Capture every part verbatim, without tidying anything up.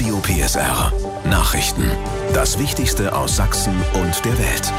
Radio P S R. Nachrichten. Das Wichtigste aus Sachsen und der Welt.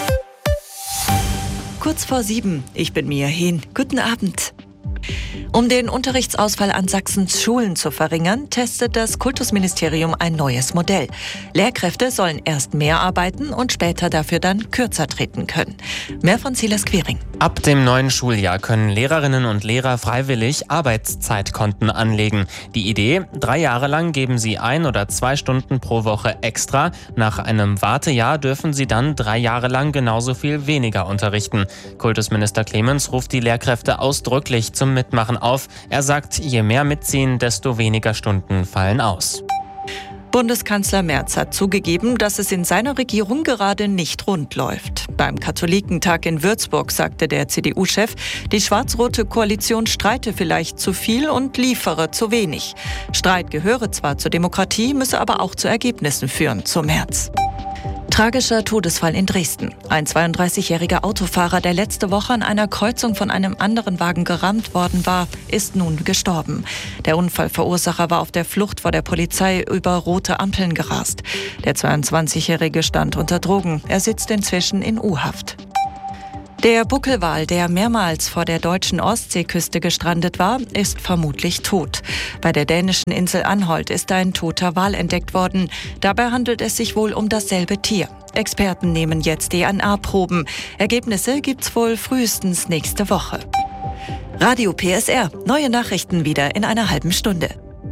Kurz vor sieben. Ich bin Mia Hehn. Guten Abend. Um den Unterrichtsausfall an Sachsens Schulen zu verringern, testet das Kultusministerium ein neues Modell. Lehrkräfte sollen erst mehr arbeiten und später dafür dann kürzer treten können. Mehr von Silas Quiring. Ab dem neuen Schuljahr können Lehrerinnen und Lehrer freiwillig Arbeitszeitkonten anlegen. Die Idee: drei Jahre lang geben sie ein oder zwei Stunden pro Woche extra. Nach einem Wartejahr dürfen sie dann drei Jahre lang genauso viel weniger unterrichten. Kultusminister Clemens ruft die Lehrkräfte ausdrücklich zum Mitmachen auf. Er sagt, je mehr mitziehen, desto weniger Stunden fallen aus. Bundeskanzler Merz hat zugegeben, dass es in seiner Regierung gerade nicht rund läuft. Beim Katholikentag in Würzburg sagte der C D U-Chef, die schwarz-rote Koalition streite vielleicht zu viel und liefere zu wenig. Streit gehöre zwar zur Demokratie, müsse aber auch zu Ergebnissen führen, so Merz. Tragischer Todesfall in Dresden. Ein zweiunddreißigjähriger Autofahrer, der letzte Woche an einer Kreuzung von einem anderen Wagen gerammt worden war, ist nun gestorben. Der Unfallverursacher war auf der Flucht vor der Polizei über rote Ampeln gerast. Der zweiundzwanzigjährige stand unter Drogen. Er sitzt inzwischen in U-Haft. Der Buckelwal, der mehrmals vor der deutschen Ostseeküste gestrandet war, ist vermutlich tot. Bei der dänischen Insel Anholt ist ein toter Wal entdeckt worden. Dabei handelt es sich wohl um dasselbe Tier. Experten nehmen jetzt D N A-Proben. Ergebnisse gibt's wohl frühestens nächste Woche. Radio P S R. Neue Nachrichten wieder in einer halben Stunde.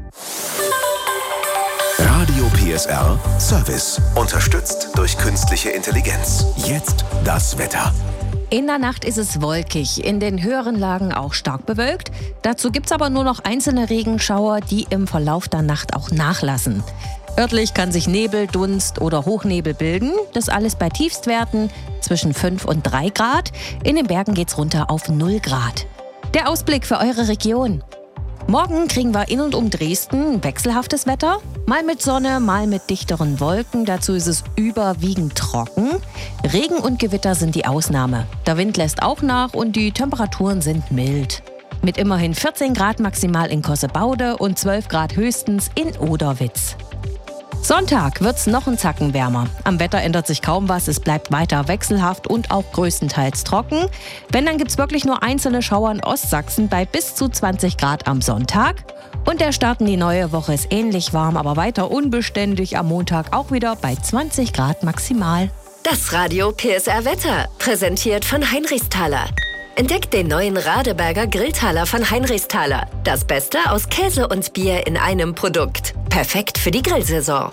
Radio P S R Service. Unterstützt durch künstliche Intelligenz. Jetzt das Wetter. In der Nacht ist es wolkig, in den höheren Lagen auch stark bewölkt. Dazu gibt es aber nur noch einzelne Regenschauer, die im Verlauf der Nacht auch nachlassen. Örtlich kann sich Nebel, Dunst oder Hochnebel bilden. Das alles bei Tiefstwerten zwischen fünf und drei Grad. In den Bergen geht's runter auf null Grad. Der Ausblick für eure Region. Morgen kriegen wir in und um Dresden wechselhaftes Wetter. Mal mit Sonne, mal mit dichteren Wolken. Dazu ist es überwiegend trocken. Regen und Gewitter sind die Ausnahme. Der Wind lässt auch nach und die Temperaturen sind mild. Mit immerhin vierzehn Grad maximal in Kossebaude und zwölf Grad höchstens in Oderwitz. Sonntag wird's noch einen Zacken wärmer. Am Wetter ändert sich kaum was, es bleibt weiter wechselhaft und auch größtenteils trocken. Wenn, dann gibt's wirklich nur einzelne Schauer in Ostsachsen bei bis zu zwanzig Grad am Sonntag. Und der Start in die neue Woche ist ähnlich warm, aber weiter unbeständig. Am Montag auch wieder bei zwanzig Grad maximal. Das Radio P S R Wetter, präsentiert von Heinrichsthaler. Entdeckt den neuen Radeberger Grilltaler von Heinrichsthaler. Das Beste aus Käse und Bier in einem Produkt. Perfekt für die Grillsaison.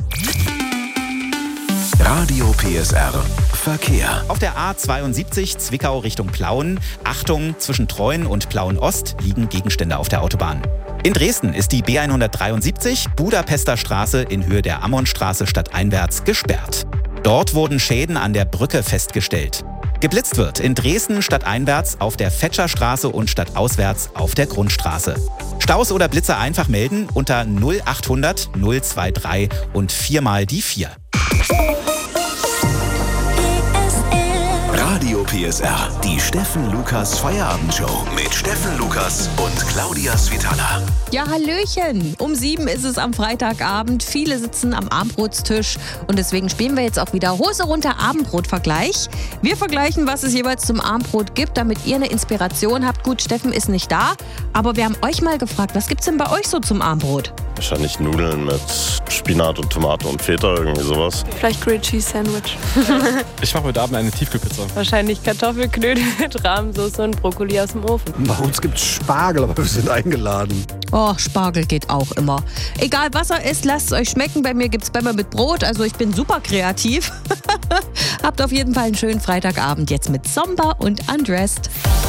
Radio P S R Verkehr. Auf der A zweiundsiebzig Zwickau Richtung Plauen. Achtung, zwischen Treuen und Plauen-Ost liegen Gegenstände auf der Autobahn. In Dresden ist die B hundertdreiundsiebzig Budapester Straße in Höhe der Ammonstraße stadteinwärts gesperrt. Dort wurden Schäden an der Brücke festgestellt. Geblitzt wird in Dresden stadteinwärts auf der Fetscherstraße und stadtauswärts auf der Grundstraße. Staus oder Blitze einfach melden unter null achthundert null dreiundzwanzig und viermal die vier. Radio P S R, die Steffen Lukas Feierabendshow mit Steffen Lukas und Claudia Svitala. Ja, hallöchen! Um sieben ist es am Freitagabend. Viele sitzen am Abendbrotstisch und deswegen spielen wir jetzt auch wieder Hose runter Abendbrot-Vergleich. Wir vergleichen, was es jeweils zum Abendbrot gibt, damit ihr eine Inspiration habt. Gut, Steffen ist nicht da, aber wir haben euch mal gefragt, was gibt's denn bei euch so zum Abendbrot? Wahrscheinlich Nudeln mit Spinat und Tomate und Feta, irgendwie sowas. Vielleicht Grilled Cheese Sandwich. Ich mache heute Abend eine Tiefkühlpizza. Wahrscheinlich Kartoffelknödel mit Rahmsoße und Brokkoli aus dem Ofen. Bei uns gibt's Spargel, aber wir sind eingeladen. Oh, Spargel geht auch immer. Egal was er ist, lasst es euch schmecken. Bei mir gibt's Bämme mit Brot, also ich bin super kreativ. Habt auf jeden Fall einen schönen Freitagabend jetzt mit Zomba und Undressed.